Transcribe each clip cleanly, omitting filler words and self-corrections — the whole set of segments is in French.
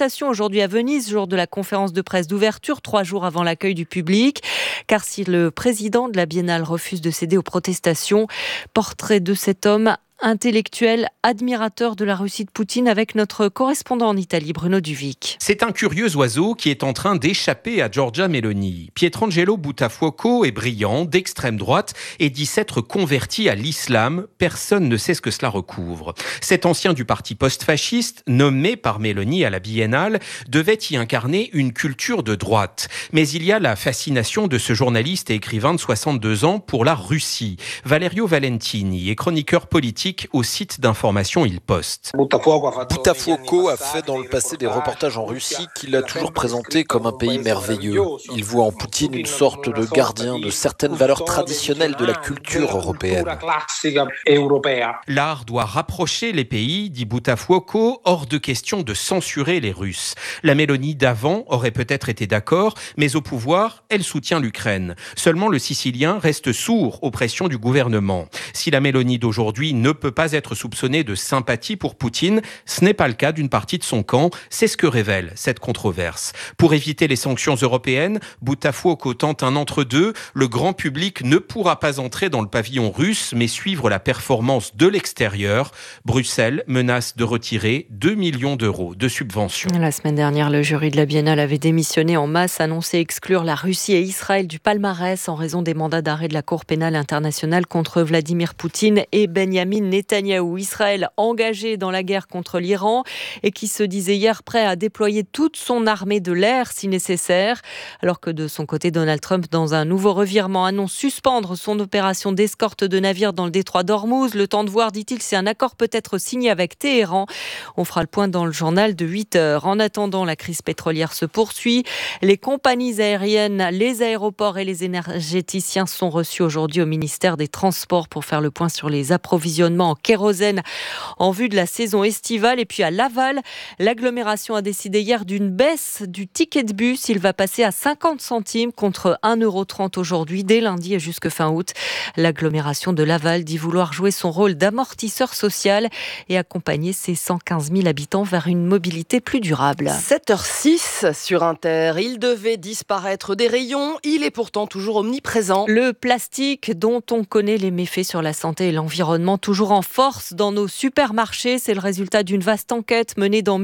protestation aujourd'hui à Venise, jour de la conférence de presse d'ouverture, 3 jours avant l'accueil du public. Car si le président de la Biennale refuse de céder aux protestations, portrait de cet homme intellectuel, admirateur de la Russie de Poutine, avec notre correspondant en Italie, Bruno Duvic. C'est un curieux oiseau qui est en train d'échapper à Giorgia Meloni. Pietrangelo Buttafuoco est brillant, d'extrême droite, et dit s'être converti à l'islam. Personne ne sait ce que cela recouvre. Cet ancien du parti post-fasciste, nommé par Meloni à la Biennale, devait y incarner une culture de droite. Mais il y a la fascination de ce journaliste et écrivain de 62 ans pour la Russie. Valerio Valentini est chroniqueur politique au site d'information Il Poste. Buttafuoco a fait dans le passé des reportages en Russie qu'il a toujours présenté comme un pays merveilleux. Il voit en Poutine une sorte de gardien de certaines valeurs traditionnelles de la culture européenne. L'art doit rapprocher les pays, dit Buttafuoco, hors de question de censurer les Russes. La Mélanie d'avant aurait peut-être été d'accord, mais au pouvoir, elle soutient l'Ukraine. Seulement le Sicilien reste sourd aux pressions du gouvernement. Si la Mélanie d'aujourd'hui ne peut pas être soupçonnée de sympathie pour Poutine, ce n'est pas le cas d'une partie de son camp. C'est ce que révèle cette controverse. Pour éviter les sanctions européennes, Buttafuoco tente un entre-deux. Le grand public ne pourra pas entrer dans le pavillon russe, mais suivre la performance de l'extérieur. Bruxelles menace de retirer 2 millions d'euros de subventions. La semaine dernière, le jury de la Biennale avait démissionné en masse, annoncé exclure la Russie et Israël du palmarès en raison des mandats d'arrêt de la Cour pénale internationale contre Vladimir Poutine et Benyamin Netanyahou. Israël engagé dans la guerre contre l'Iran et qui se disait hier prêt à déployer toute son armée de l'air si nécessaire. Alors que de son côté, Donald Trump, dans un nouveau revirement, annonce suspendre son opération d'escorte de navires dans le détroit d'Ormuz. Le temps de voir, dit-il, si un accord peut être signé avec Téhéran. On fera le point dans le journal de 8 heures. En attendant, la crise pétrolière se poursuit. Les compagnies aériennes, les aéroports et les énergéticiens sont reçus aujourd'hui au ministère des Transports pour faire le point sur les approvisionnements en kérosène en vue de la saison estivale. Et puis à Laval, l'agglomération a décidé hier d'une baisse du ticket de bus. Il va passer à 50 centimes contre 1,30 € aujourd'hui, dès lundi et jusque fin août. L'agglomération de Laval dit vouloir jouer son rôle d'amortisseur social et accompagner ses 115 000 habitants vers une mobilité plus durable. 7h06 sur Inter. Il devait disparaître des rayons. Il est pourtant toujours omniprésent. Le plastique dont on connaît les méfaits sur la santé et l'environnement, toujours en force dans nos supermarchés. C'est le résultat d'une vaste enquête menée dans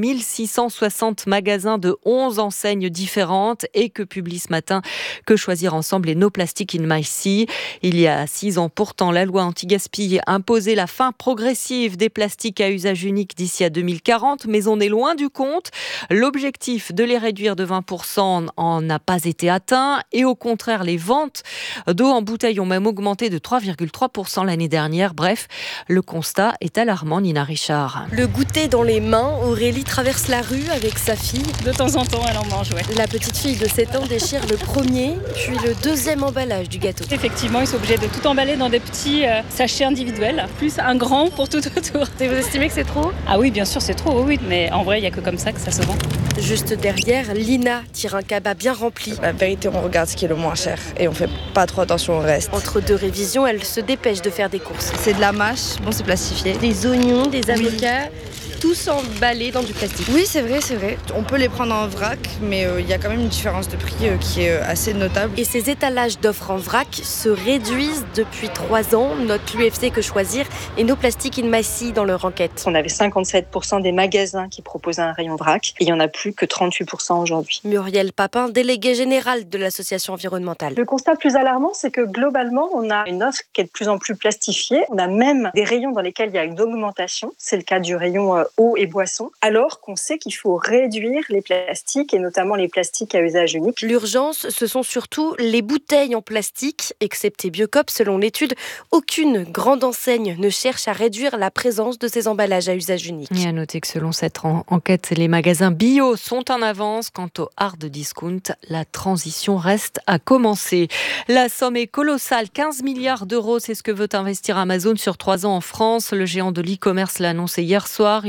1660 magasins de 11 enseignes différentes et que publie ce matin Que choisir ensemble et No Plastic in My Sea. Il y a 6 ans pourtant, la loi anti-gaspi imposait la fin progressive des plastiques à usage unique d'ici à 2040, mais on est loin du compte. L'objectif de les réduire de 20% n'a pas été atteint et au contraire, les ventes d'eau en bouteille ont même augmenté de 3,3% l'année dernière. Bref, le constat est alarmant, Nina Richard. Le goûter dans les mains, Aurélie traverse la rue avec sa fille. De temps en temps, elle en mange, ouais. La petite fille de 7 ans déchire le premier, puis le deuxième emballage du gâteau. Effectivement, ils sont obligés de tout emballer dans des petits sachets individuels, plus un grand pour tout autour. Et vous estimez que c'est trop ? Ah oui, bien sûr, c'est trop, oui, mais en vrai, il n'y a que comme ça que ça se vend. Juste derrière, Lina tire un cabas bien rempli. La vérité, on regarde ce qui est le moins cher et on fait pas trop attention au reste. Entre 2 révisions, elle se dépêche de faire des courses. C'est de la mâche, bon c'est plastifié. Des oignons, des avocats, tous emballés dans du plastique. Oui, c'est vrai. On peut les prendre en vrac, mais il y a quand même une différence de prix qui est assez notable. Et ces étalages d'offres en vrac se réduisent depuis 3 ans, note l'UFC Que Choisir et No Plastic in My Sea dans leur enquête. On avait 57% des magasins qui proposaient un rayon vrac et il n'y en a plus que 38% aujourd'hui. Muriel Papin, déléguée générale de l'association environnementale. Le constat le plus alarmant, c'est que globalement, on a une offre qui est de plus en plus plastifiée. On a même des rayons dans lesquels il y a une augmentation. C'est le cas du rayon eau et boissons, alors qu'on sait qu'il faut réduire les plastiques et notamment les plastiques à usage unique. L'urgence, ce sont surtout les bouteilles en plastique, excepté Biocop. Selon l'étude, aucune grande enseigne ne cherche à réduire la présence de ces emballages à usage unique. Et à noter que selon cette enquête, les magasins bio sont en avance. Quant au hard discount, la transition reste à commencer. La somme est colossale, 15 milliards d'euros, c'est ce que veut investir Amazon sur 3 ans en France. Le géant de l'e-commerce l'a annoncé hier soir. Il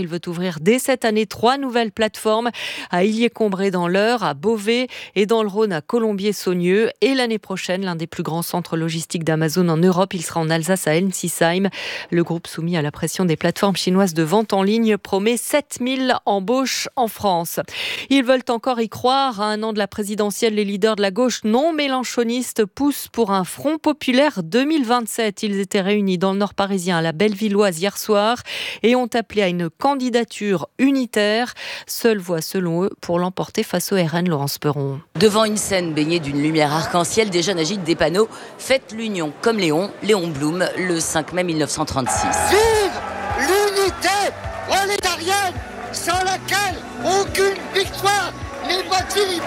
elle veut ouvrir dès cette année 3 nouvelles plateformes à Illiers-Combré dans l'Eure, à Beauvais et dans le Rhône à Colombier-Saunieux. Et l'année prochaine, l'un des plus grands centres logistiques d'Amazon en Europe, il sera en Alsace à Ensisheim. Le groupe soumis à la pression des plateformes chinoises de vente en ligne promet 7000 embauches en France. Ils veulent encore y croire. À un an de la présidentielle, les leaders de la gauche non mélenchonistes poussent pour un Front populaire 2027. Ils étaient réunis dans le Nord parisien à la Bellevilloise hier soir et ont appelé à une candidature unitaire. Seule voie, selon eux, pour l'emporter face au RN. Laurence Perron. Devant une scène baignée d'une lumière arc-en-ciel, des jeunes agitent des panneaux « Faites l'union comme Léon Blum, le 5 mai 1936. Vive l'unité prolétarienne sans laquelle aucune victoire n'est possible.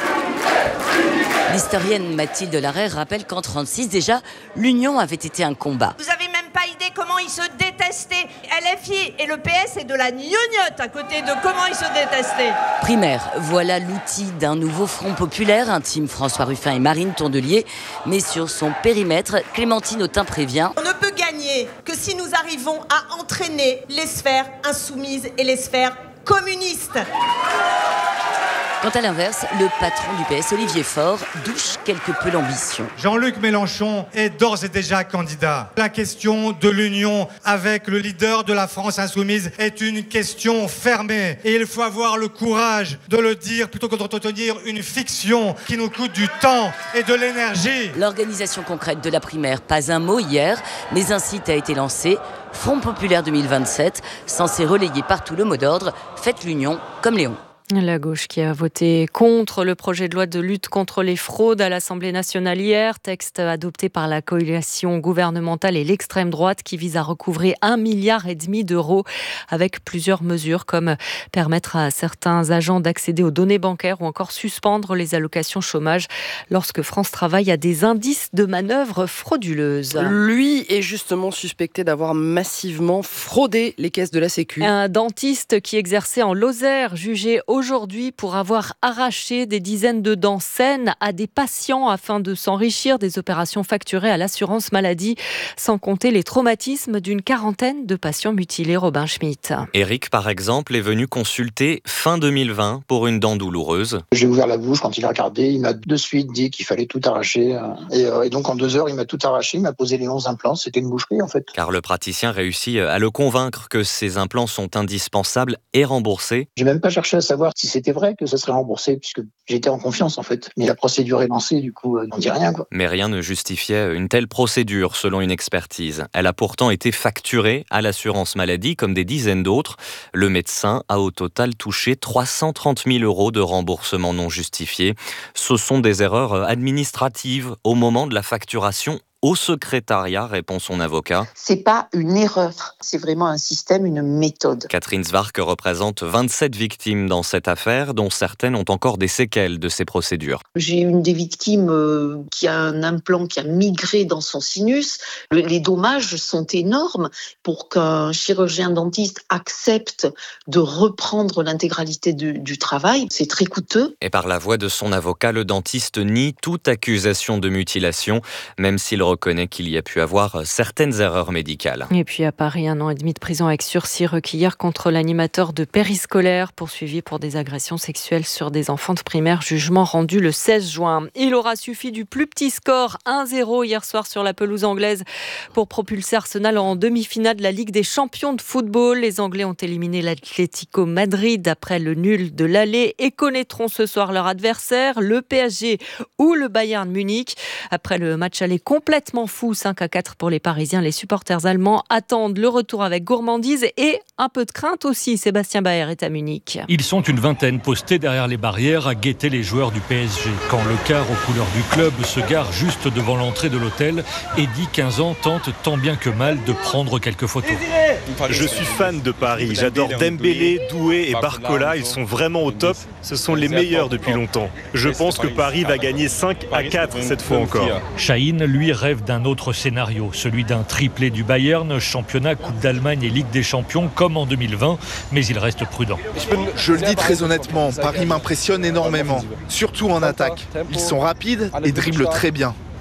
L'historienne Mathilde Larère rappelle qu'en 1936 déjà, l'union avait été un combat. Vous n'avez même pas idée comment ils se détestaient. LFI et le PS, c'est de la gnognotte à côté de comment ils se détestaient. Primaire, voilà l'outil d'un nouveau Front populaire, intime François Ruffin et Marine Tondelier. Mais sur son périmètre, Clémentine Autain prévient. On ne peut gagner que si nous arrivons à entraîner les sphères insoumises et les sphères communistes. Quant à l'inverse, le patron du PS, Olivier Faure, douche quelque peu l'ambition. Jean-Luc Mélenchon est d'ores et déjà candidat. La question de l'union avec le leader de la France insoumise est une question fermée. Et il faut avoir le courage de le dire plutôt que d'entretenir une fiction qui nous coûte du temps et de l'énergie. L'organisation concrète de la primaire, pas un mot hier, mais un site a été lancé. Front populaire 2027, censé relayer partout le mot d'ordre « Faites l'union comme Léon ». La gauche qui a voté contre le projet de loi de lutte contre les fraudes à l'Assemblée nationale hier, texte adopté par la coalition gouvernementale et l'extrême droite qui vise à recouvrer 1,5 milliard d'euros avec plusieurs mesures comme permettre à certains agents d'accéder aux données bancaires ou encore suspendre les allocations chômage lorsque France Travail a des indices de manœuvres frauduleuses. Lui est justement suspecté d'avoir massivement fraudé les caisses de la Sécu. Un dentiste qui exerçait en Lozère, jugé aujourd'hui pour avoir arraché des dizaines de dents saines à des patients afin de s'enrichir des opérations facturées à l'assurance maladie, sans compter les traumatismes d'une quarantaine de patients mutilés. Robin Schmitt. Eric, par exemple, est venu consulter fin 2020 pour une dent douloureuse. J'ai ouvert la bouche, quand il a regardé, il m'a de suite dit qu'il fallait tout arracher. Et donc en 2 heures, il m'a tout arraché, il m'a posé les 11 implants. C'était une boucherie en fait. Car le praticien réussit à le convaincre que ces implants sont indispensables et remboursés. J'ai même pas cherché à savoir si c'était vrai que ça serait remboursé, puisque j'étais en confiance en fait. Mais la procédure est lancée, du coup, on dit rien quoi. Mais rien ne justifiait une telle procédure selon une expertise. Elle a pourtant été facturée à l'assurance maladie comme des dizaines d'autres. Le médecin a au total touché 330 000 € de remboursement non justifié. Ce sont des erreurs administratives au moment de la facturation. Au secrétariat, répond son avocat. C'est pas une erreur, c'est vraiment un système, une méthode. Catherine Zwark représente 27 victimes dans cette affaire, dont certaines ont encore des séquelles de ces procédures. J'ai une des victimes qui a un implant qui a migré dans son sinus. Les dommages sont énormes pour qu'un chirurgien dentiste accepte de reprendre l'intégralité du travail. C'est très coûteux. Et par la voix de son avocat, le dentiste nie toute accusation de mutilation, même s'il reconnaît qu'il y a pu avoir certaines erreurs médicales. Et puis à Paris, 1 an et demi de prison avec sursis requis hier contre l'animateur de périscolaire poursuivi pour des agressions sexuelles sur des enfants de primaire. Jugement rendu le 16 juin. Il aura suffi du plus petit score, 1-0 hier soir sur la pelouse anglaise pour propulser Arsenal en demi-finale de la Ligue des champions de football. Les Anglais ont éliminé l'Atlético Madrid après le nul de l'aller et connaîtront ce soir leur adversaire, le PSG ou le Bayern Munich. Après le match aller complètement fou, 5-4 pour les Parisiens. Les supporters allemands attendent le retour avec gourmandise et un peu de crainte aussi. Sébastien Baer est à Munich. Ils sont une vingtaine postés derrière les barrières à guetter les joueurs du PSG. Quand le car aux couleurs du club se gare juste devant l'entrée de l'hôtel, Eddy, 15 ans, tente tant bien que mal de prendre quelques photos. Je suis fan de Paris. J'adore Dembélé, Doué et Barcola. Ils sont vraiment au top. Ce sont les meilleurs depuis longtemps. Je pense que Paris va gagner 5-4 cette fois encore. Chahine, lui, rêve d'un autre scénario, celui d'un triplé du Bayern, championnat, Coupe d'Allemagne et Ligue des Champions comme en 2020, mais il reste prudent. Je le dis très honnêtement, Paris m'impressionne énormément, surtout en attaque. Ils sont rapides et dribblent très bien.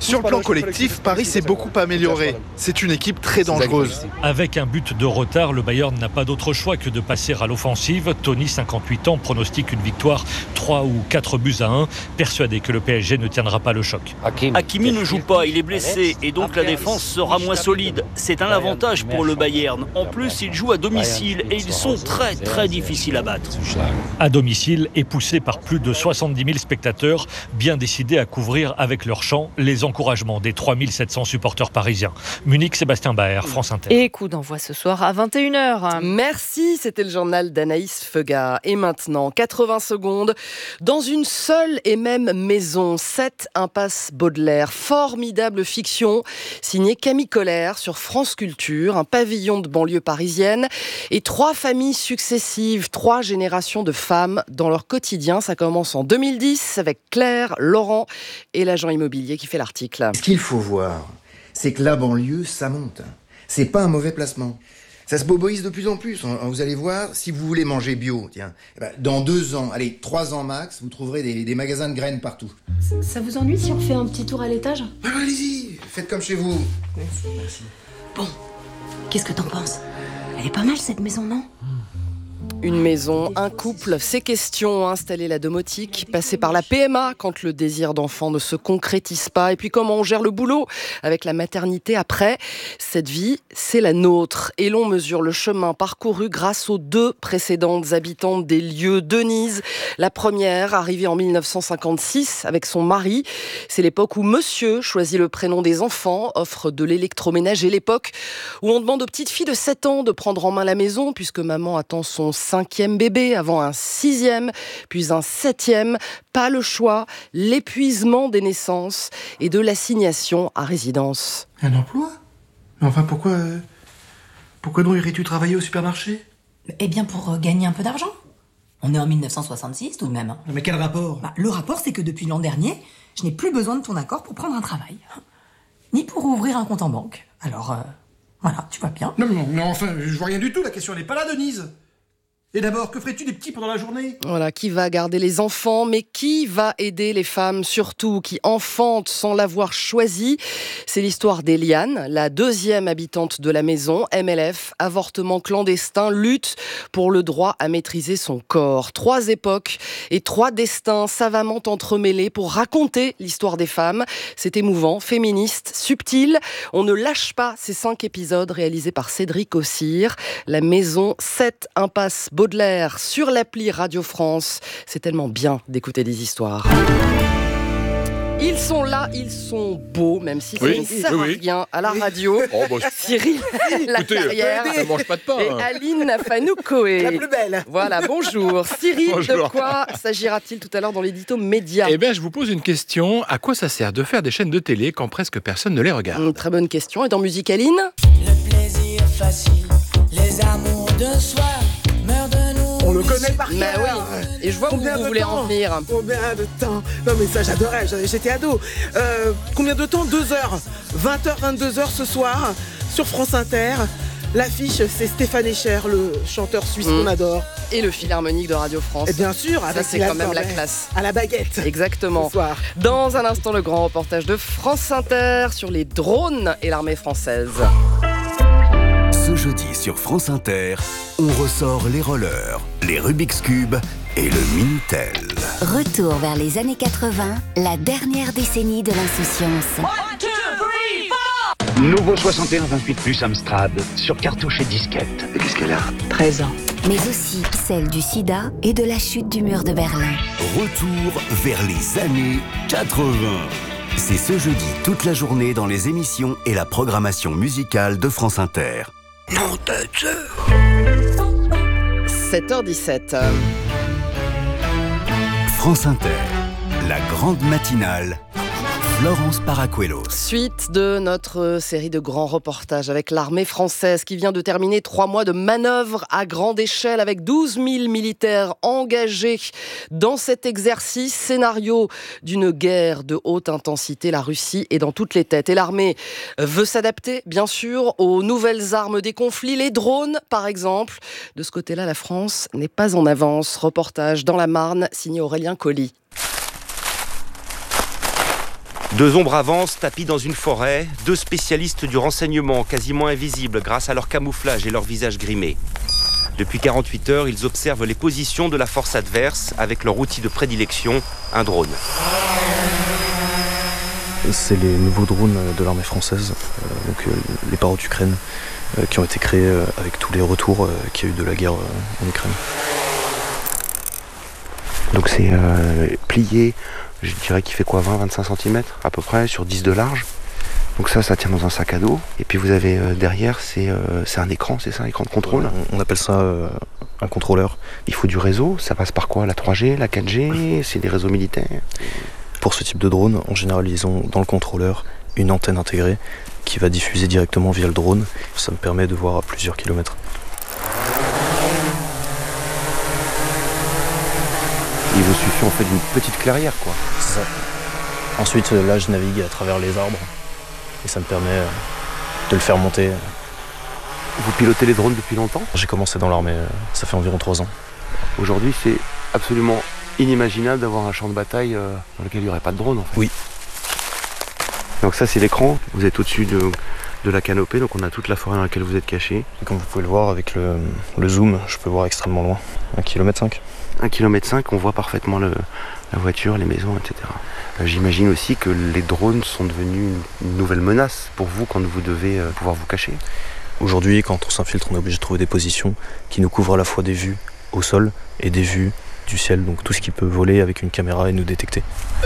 Sur le plan collectif, Paris s'est beaucoup amélioré. C'est une équipe très dangereuse. Avec un but de retard, le Bayern n'a pas d'autre choix que de passer à l'offensive. Tony, 58 ans, pronostique une victoire 3 ou 4 buts à 1, persuadé que le PSG ne tiendra pas le choc. Hakimi ne joue pas, il est blessé et donc la défense sera moins solide. C'est un avantage pour le Bayern. En plus, ils jouent à domicile et ils sont très très difficiles à battre. À domicile et poussé par plus de 70 000 spectateurs, bien décidés à couvrir avec leur chant les encouragements des 3700 supporters parisiens. Munich, Sébastien Baer, France Inter. Et coup d'envoi ce soir à 21h. Merci, c'était le journal d'Anaïs Feuga. Et maintenant, 80 secondes, dans une seule et même maison, 7 impasse Baudelaire. Formidable fiction, signée Camille Colère sur France Culture, un pavillon de banlieue parisienne et 3 familles successives, 3 générations de femmes dans leur quotidien. Ça commence en 2010 avec Claire, Laurent et l'agent immobilier qui fait l'article. Ce qu'il faut voir, c'est que la banlieue, ça monte. C'est pas un mauvais placement. Ça se boboise de plus en plus. Vous allez voir, si vous voulez manger bio, dans 2 ans, allez, 3 ans max, vous trouverez des magasins de graines partout. Ça vous ennuie si on fait un petit tour à l'étage ? Allez-y, faites comme chez vous. Merci. Bon, qu'est-ce que t'en penses ? Elle est pas mal cette maison, non ? Une maison, un couple, ces questions, installer la domotique, passer par la PMA quand le désir d'enfant ne se concrétise pas, et puis comment on gère le boulot avec la maternité après. Cette vie, c'est la nôtre, et l'on mesure le chemin parcouru grâce aux 2 précédentes habitantes des lieux. Denise, la première, arrivée en 1956 avec son mari. C'est l'époque où monsieur choisit le prénom des enfants, offre de l'électroménager, l'époque où on demande aux petites filles de 7 ans de prendre en main la maison, puisque maman attend son 5e bébé, avant un 6e, puis un 7e. Pas le choix, l'épuisement des naissances et de l'assignation à résidence. Un emploi ? Mais enfin, pourquoi donc irais-tu travailler au supermarché ? Eh bien, pour gagner un peu d'argent. On est en 1966 tout de même. Mais quel rapport ? Le rapport, c'est que depuis l'an dernier, je n'ai plus besoin de ton accord pour prendre un travail. Ni pour ouvrir un compte en banque. Alors, voilà, tu vois bien. Non, enfin, je vois rien du tout, la question n'est pas là, Denise. Et d'abord, que ferais-tu des petits pendant la journée ? Voilà, qui va garder les enfants, mais qui va aider les femmes, surtout, qui enfantent sans l'avoir choisi ? C'est l'histoire d'Eliane, la 2e habitante de la maison. MLF, avortement clandestin, lutte pour le droit à maîtriser son corps. 3 époques et 3 destins savamment entremêlés pour raconter l'histoire des femmes. C'est émouvant, féministe, subtil. On ne lâche pas ces 5 épisodes réalisés par Cédric Ossire. La maison 7 impasse Baudelaire sur l'appli Radio France. C'est tellement bien d'écouter des histoires. Ils sont là, ils sont beaux, même si ça ne sert à rien à la radio. Cyril Lacarrière ça mange pas de pain. Et Aline Fanou-Coé. La plus belle. Voilà, bonjour. Cyril, Bonjour. de quoi s'agira-t-il tout à l'heure dans l'édito média ? Eh bien, je vous pose une question. À quoi ça sert de faire des chaînes de télé quand presque personne ne les regarde ? Très bonne question. Et dans Musique Aline ? Le plaisir facile, les amours de soi meurent de nous. On le connaît par cœur. Oui. Et je vois où vous voulez en venir. Combien de temps ? Non mais ça j'adorais, j'étais ado. Combien de temps ? 2 heures. 20h, 22h ce soir, sur France Inter. L'affiche, c'est Stéphane Echer, le chanteur suisse qu'on adore. Et le Philharmonique de Radio France. Et bien sûr, avec ça c'est quand même la classe. À la baguette. Exactement. Ce soir. Dans un instant, le grand reportage de France Inter sur les drones et l'armée française. Ce jeudi sur France Inter, on ressort les rollers, les Rubik's Cube et le Minitel. Retour vers les années 80, la dernière décennie de l'insouciance. 1, 2, 3, 4. Nouveau 6128 plus Amstrad sur cartouche et disquette. Et qu'est-ce qu'elle a ? 13 ans. Mais aussi celle du sida et de la chute du mur de Berlin. Retour vers les années 80. C'est ce jeudi toute la journée dans les émissions et la programmation musicale de France Inter. Non, 7h17. France Inter, la grande matinale. Florence Paracuelos. Suite de notre série de grands reportages avec l'armée française qui vient de terminer 3 mois de manœuvres à grande échelle avec 12 000 militaires engagés dans cet exercice. Scénario d'une guerre de haute intensité. La Russie est dans toutes les têtes. Et l'armée veut s'adapter, bien sûr, aux nouvelles armes des conflits. Les drones, par exemple. De ce côté-là, la France n'est pas en avance. Reportage dans la Marne, signé Aurélien Colli. Deux ombres avancent, tapis dans une forêt. Deux spécialistes du renseignement, quasiment invisibles grâce à leur camouflage et leur visage grimé. Depuis 48 heures, ils observent les positions de la force adverse avec leur outil de prédilection, un drone. C'est les nouveaux drones de l'armée française, les Parrot Ukraine, qui ont été créés avec tous les retours qu'il y a eu de la guerre en Ukraine. Donc c'est plié, je dirais qu'il fait quoi, 20-25 cm à peu près, sur 10 de large. Donc ça tient dans un sac à dos. Et puis vous avez derrière, c'est un écran, c'est ça, un écran de contrôle. On appelle ça un contrôleur. Il faut du réseau, ça passe par quoi? La 3G, la 4G, c'est des réseaux militaires? Pour ce type de drone, en général, ils ont dans le contrôleur une antenne intégrée qui va diffuser directement via le drone. Ça me permet de voir à plusieurs kilomètres. Il vous suffit en fait d'une petite clairière, quoi. C'est ça. Ensuite, là, je navigue à travers les arbres et ça me permet de le faire monter. Vous pilotez les drones depuis longtemps? J'ai commencé dans l'armée, ça fait environ 3 ans. Aujourd'hui, c'est absolument inimaginable d'avoir un champ de bataille dans lequel il n'y aurait pas de drone, en fait. Oui. Donc ça, c'est l'écran. Vous êtes au-dessus de la canopée, donc on a toute la forêt dans laquelle vous êtes caché. Et comme vous pouvez le voir avec le zoom, je peux voir extrêmement loin, 1,5 km. 1,5 km, on voit parfaitement la voiture, les maisons, etc. J'imagine aussi que les drones sont devenus une nouvelle menace pour vous quand vous devez pouvoir vous cacher. Aujourd'hui, quand on s'infiltre, on est obligé de trouver des positions qui nous couvrent à la fois des vues au sol et des vues du ciel, donc tout ce qui peut voler avec une caméra et nous détecter.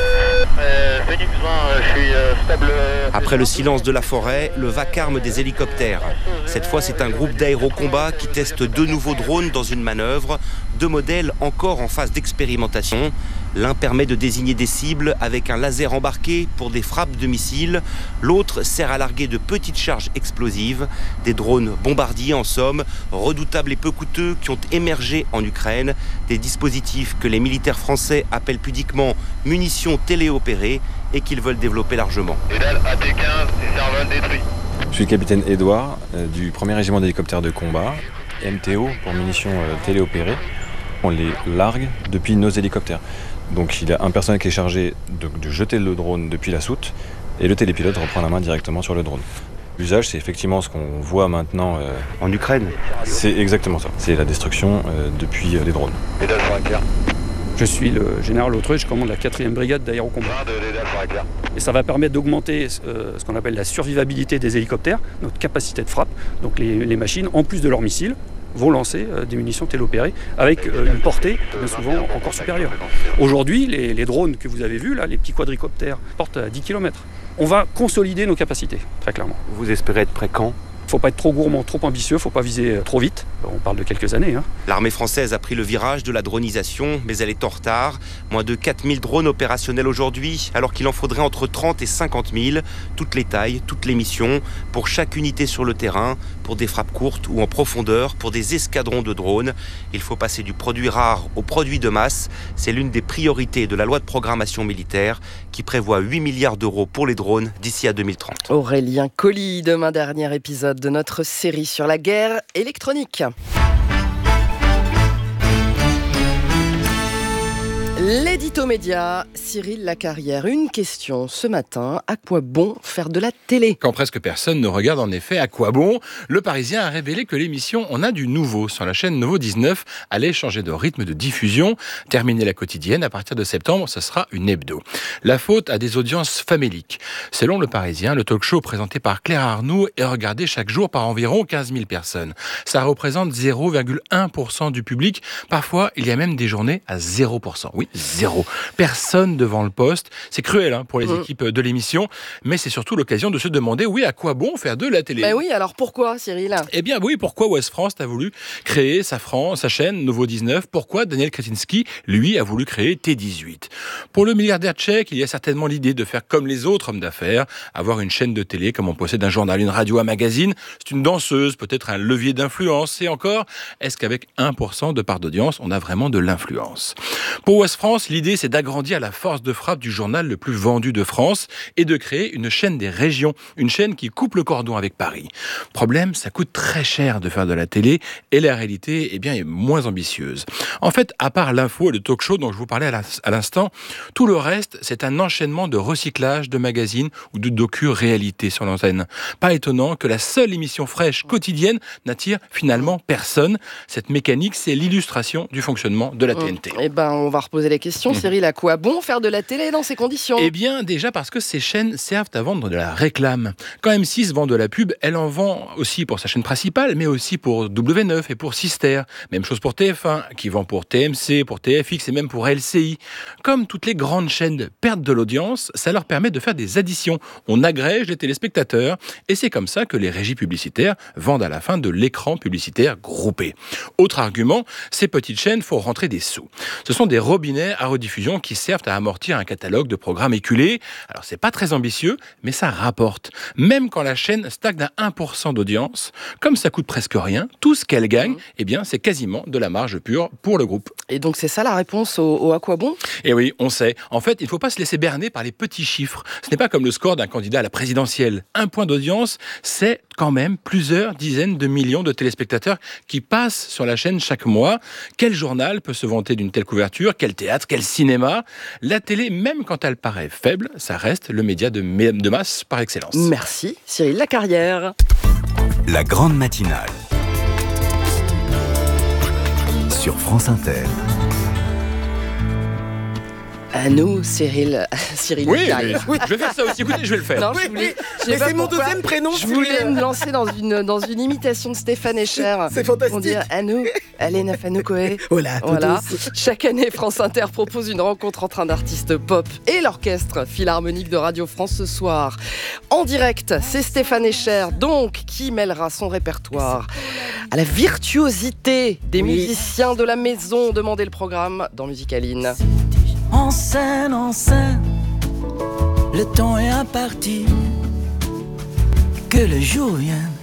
Après le silence de la forêt, le vacarme des hélicoptères. Cette fois, c'est un groupe d'aérocombats qui teste 2 nouveaux drones dans une manœuvre, 2 modèles encore en phase d'expérimentation. L'un permet de désigner des cibles avec un laser embarqué pour des frappes de missiles. L'autre sert à larguer de petites charges explosives. Des drones bombardiers en somme, redoutables et peu coûteux, qui ont émergé en Ukraine. Des dispositifs que les militaires français appellent pudiquement munitions téléopérées et qu'ils veulent développer largement. Pédale AT-15 et Serval détruit. Je suis le capitaine Édouard du 1er régiment d'hélicoptères de combat, MTO pour munitions téléopérées. On les largue depuis nos hélicoptères. Donc il y a un personnel qui est chargé de jeter le drone depuis la soute et le télépilote reprend la main directement sur le drone. L'usage, c'est effectivement ce qu'on voit maintenant en Ukraine. C'est exactement ça. C'est la destruction depuis les drones. Pédale sur la claire. Je suis le général Autreux, je commande la 4e brigade d'aérocombat. Et ça va permettre d'augmenter ce qu'on appelle la survivabilité des hélicoptères, notre capacité de frappe. Donc les machines, en plus de leurs missiles, vont lancer des munitions téléopérées avec une portée bien souvent encore supérieure. Aujourd'hui, les drones que vous avez vus, là, les petits quadricoptères, portent à 10 km. On va consolider nos capacités, très clairement. Vous espérez être prêt quand ? Il ne faut pas être trop gourmand, trop ambitieux, il ne faut pas viser trop vite. On parle de quelques années. L'armée française a pris le virage de la dronisation, mais elle est en retard. Moins de 4000 drones opérationnels aujourd'hui, alors qu'il en faudrait entre 30 et 50 000. Toutes les tailles, toutes les missions, pour chaque unité sur le terrain, pour des frappes courtes ou en profondeur, pour des escadrons de drones. Il faut passer du produit rare au produit de masse. C'est l'une des priorités de la loi de programmation militaire qui prévoit 8 milliards d'euros pour les drones d'ici à 2030. Aurélien Colli, demain dernier épisode de notre série sur la guerre électronique. L'édito média, Cyril Lacarrière. Une question ce matin, à quoi bon faire de la télé ? Quand presque personne ne regarde en effet, à quoi bon ? Le Parisien a révélé que l'émission On a du nouveau sur la chaîne Nouveau 19 allait changer de rythme de diffusion. Terminer la quotidienne, à partir de septembre, ce sera une hebdo. La faute à des audiences faméliques. Selon le Parisien, le talk-show présenté par Claire Arnoux est regardé chaque jour par environ 15 000 personnes. Ça représente 0,1% du public. Parfois, il y a même des journées à 0%. Oui, 0. Personne devant le poste. C'est cruel pour les équipes de l'émission, mais c'est surtout l'occasion de se demander, à quoi bon faire de la télé ? Ben oui, alors pourquoi, Cyril ? Eh bien oui, pourquoi Ouest France a voulu créer sa chaîne Nouveau 19 ? Pourquoi Daniel Kretinsky, lui, a voulu créer T18 ? Pour le milliardaire tchèque, il y a certainement l'idée de faire comme les autres hommes d'affaires, avoir une chaîne de télé comme on possède un journal, une radio, un magazine. C'est une danseuse, peut-être un levier d'influence. Et encore, est-ce qu'avec 1% de part d'audience, on a vraiment de l'influence ? Pour Ouest France, France, l'idée c'est d'agrandir la force de frappe du journal le plus vendu de France et de créer une chaîne des régions, une chaîne qui coupe le cordon avec Paris. Problème, ça coûte très cher de faire de la télé et la réalité est moins ambitieuse. En fait, à part l'info et le talk-show dont je vous parlais à l'instant, tout le reste c'est un enchaînement de recyclage de magazines ou de docu-réalité sur l'antenne. Pas étonnant que la seule émission fraîche quotidienne n'attire finalement personne. Cette mécanique, c'est l'illustration du fonctionnement de la TNT. On va reposer les questions. Cyril, à quoi bon faire de la télé dans ces conditions ? Eh bien, déjà parce que ces chaînes servent à vendre de la réclame. Quand M6 vend de la pub, elle en vend aussi pour sa chaîne principale, mais aussi pour W9 et pour Sister. Même chose pour TF1, qui vend pour TMC, pour TFX et même pour LCI. Comme toutes les grandes chaînes perdent de l'audience, ça leur permet de faire des additions. On agrège les téléspectateurs et c'est comme ça que les régies publicitaires vendent à la fin de l'écran publicitaire groupé. Autre argument, ces petites chaînes font rentrer des sous. Ce sont des robinets à rediffusion qui servent à amortir un catalogue de programmes éculés. Alors c'est pas très ambitieux, mais ça rapporte. Même quand la chaîne stagne à 1% d'audience, comme ça coûte presque rien, tout ce qu'elle gagne, c'est quasiment de la marge pure pour le groupe. Et donc c'est ça la réponse au à quoi bon ? Eh oui, on sait. En fait, il ne faut pas se laisser berner par les petits chiffres. Ce n'est pas comme le score d'un candidat à la présidentielle. Un point d'audience, c'est quand même plusieurs dizaines de millions de téléspectateurs qui passent sur la chaîne chaque mois. Quel journal peut se vanter d'une telle couverture ? Quel théâtre ? Quel cinéma ? La télé, même quand elle paraît faible, ça reste le média de masse par excellence. Merci Cyril Lacarrière. La grande matinale sur France Inter. À nous, Cyril. Oui, je vais faire ça aussi. Écoutez, je vais le faire. Non, mais c'est mon deuxième prénom. Je voulais me lancer dans une imitation de Stéphane Echer. C'est fantastique. On dit à nous, Alena Fanoukoé. Voilà. Chaque année, France Inter propose une rencontre entre un artiste pop et l'orchestre philharmonique de Radio France ce soir. En direct, c'est Stéphane Echer, donc, qui mêlera son répertoire à la virtuosité des musiciens de la maison. Demandez le programme dans Musicaline. En scène, le temps est imparti, que le jour vienne